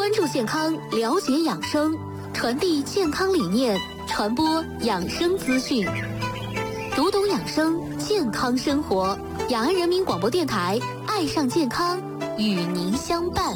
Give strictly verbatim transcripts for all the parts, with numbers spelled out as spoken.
关注健康，了解养生，传递健康理念，传播养生资讯。读懂养生，健康生活。雅安人民广播电台，爱上健康，与您相伴。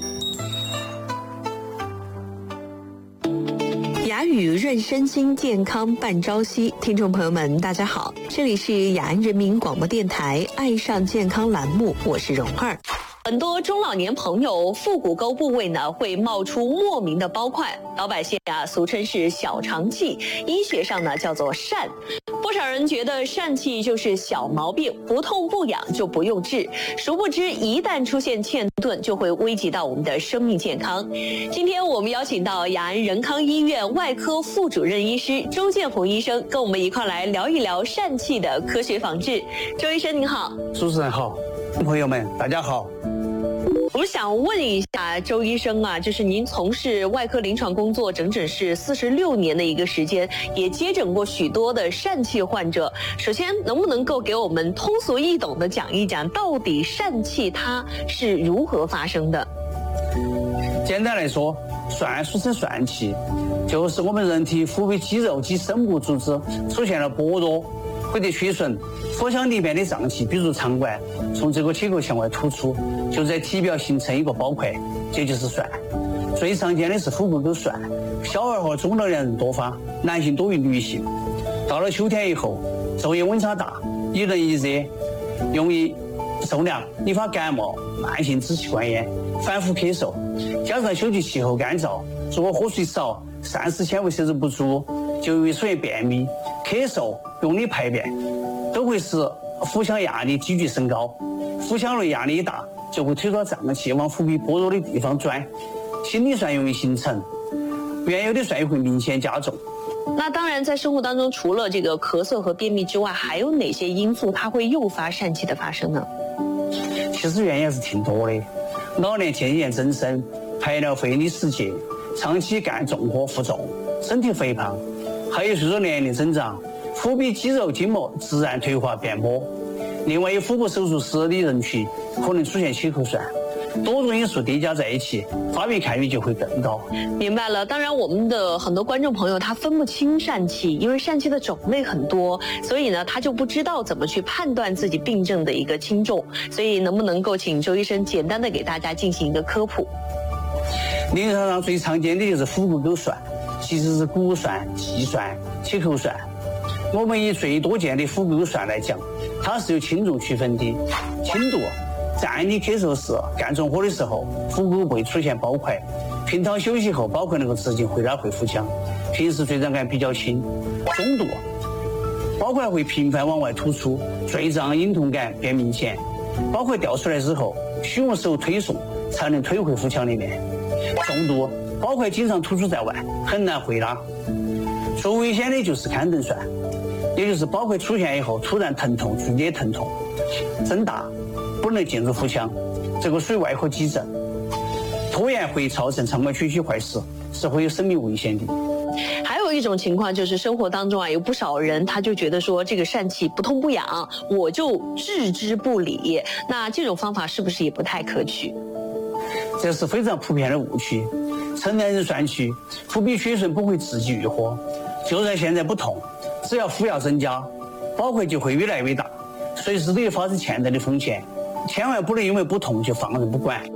雅语润身心，健康伴朝夕。听众朋友们，大家好，这里是雅安人民广播电台爱上健康栏目，我是蓉儿。很多中老年朋友腹股沟部位呢会冒出莫名的包块，老百姓啊俗称是小肠气，医学上呢叫做疝。不少人觉得疝气就是小毛病，不痛不痒就不用治，殊不知一旦出现欠顿，就会危及到我们的生命健康。今天我们邀请到雅安仁康医院外科副主任医师周建红医生，跟我们一块来聊一聊疝气的科学防治。周医生您好。 主持人好，朋友们大家好。 我们想问一下周医生啊，就是您从事外科临床工作整整是四十六年的一个时间，也接诊过许多的疝气患者。首先，能不能够给我们通俗易懂的讲一讲，到底疝气它是如何发生的？ 简单来说，疝俗称疝气，就是我们人体腹部肌肉及深部组织出现了薄弱或者缺损，腹腔里面的脏器，比如肠管，从这个切口向外突出，就在体表形成一个包块，这就是疝。最常见的是腹股沟疝，小孩和中老年人多发，男性多于女性。到了秋天以后，昼夜温差大，一冷一热，容易受凉，引发感冒、慢性支气管炎、反复咳嗽，加上秋季气候干燥，如果喝水少、膳食纤维摄入不足，就容易出现便秘、咳嗽、用力排便，都会使腹腔压力急剧升高。腹腔内压力一大，就会推高脏器往腹壁薄弱的地方钻，心理疝容易形成，原有的疝也会明显加重。 那当然，在生活当中，除了这个咳嗽和便秘之外，还有哪些因素它会诱发疝气的发生呢？ 其实原因是挺多的，老年渐渐增生、排尿费力时节、长期干重活负重、身体肥胖，还有随着年龄增长，腹壁肌肉筋膜自然退化变薄。另外，有腹部手术时的人群可能出现切口疝，多种因素叠加在一起，发病概率就会更高。 明白了。当然，我们的很多观众朋友他分不清疝气，因为疝气的种类很多，所以呢，他就不知道怎么去判断自己病症的一个轻重。所以，能不能够请周医生简单的给大家进行一个科普？ 临床上最常见的就是腹股沟疝，其实是骨疝、气疝、切口疝。我们以最多见的腹股沟疝来讲，它是有轻重区分的。轻度，站立咳嗽时、干重活的时候，腹股会出现包块；平躺休息后，包块能够直径回拉回腹腔，平时坠胀感比较轻。中度，包块会频繁往外突出，坠胀、隐痛感变明显。包块掉出来之后，需用手推送才能推回腹腔里面。重度，包块经常突出在外，很难回拉。最危险的就是坎顿疝，也就是包块出现以后突然疼痛、剧烈疼痛、增大，不能进入腹腔，这个属于外科急症，拖延会造成肠管缺血坏死，是会有生命危险的。 还有一种情况就是生活当中啊，有不少人他就觉得说这个疝气不痛不痒，我就置之不理。那这种方法是不是也不太可取？ 这是非常普遍的误区。成年人疝气，腹壁缺损不会自己愈合，就算现在不痛，只要服药增加，包块就会越来越大，随时都有发生欠顿的风险，千万不能因为不痛就放任不管。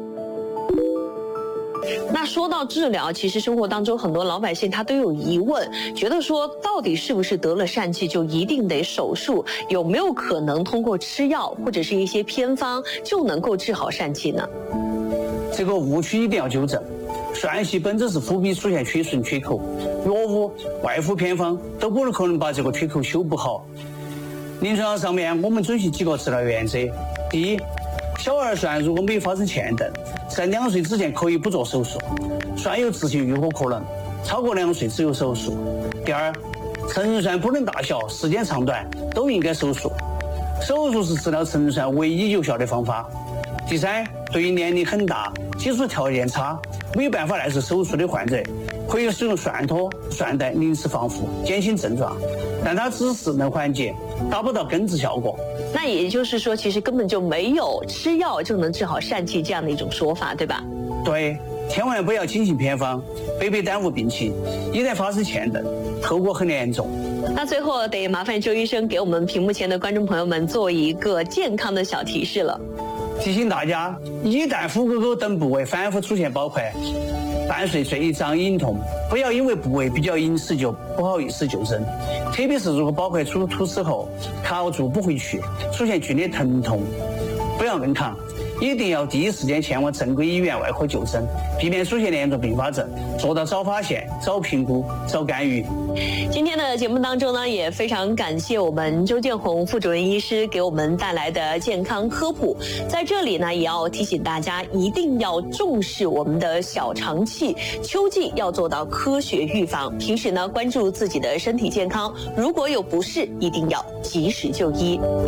那说到治疗，其实生活当中很多老百姓他都有疑问，觉得说到底是不是得了疝气就一定得手术？有没有可能通过吃药或者是一些偏方就能够治好疝气呢？ 这个误区一定要纠正。疝气本质是腹壁出现缺损缺口，药物、外敷偏方都不可能把这个缺口修补好。临床上面我们遵循几个治疗原则：第一，小儿疝如果没有发生欠顿，在两岁之前可以不做手术，疝有自行愈合可能；超过两岁只有手术。第二，成人疝不论大小、时间长短都应该手术，手术是治疗成人疝唯一有效的方法。第三，对于年龄很大、基础条件差、没有办法耐受手术的患者，可以使用涮托、涮带临时防腐，减轻症状，但它只是能缓解，达不到根治效果。 那也就是说，其实根本就没有吃药就能治好疝气这样的一种说法，对吧？ 对， 千万不要轻信偏方，白白耽误病情，一旦发生欠等，后果很严重。 那最后得麻烦周医生给我们屏幕前的观众朋友们做一个健康的小提示了。 提醒大家，一旦腹股沟等部位反复出现包块，伴随坠胀隐痛，不要因为部位比较隐私就不好意思就诊，特别是如果包块出突刺后卡住不回去，出现剧烈疼痛，不要硬扛，一定要第一时间前往正规医院外科就诊，避免出现严重并发症，做到早发现、早评估、早干预。 今天的节目当中呢，也非常感谢我们周建红副主任医师给我们带来的健康科普。在这里呢，也要提醒大家一定要重视我们的小肠气，秋季要做到科学预防。平时呢，关注自己的身体健康，如果有不适，一定要及时就医。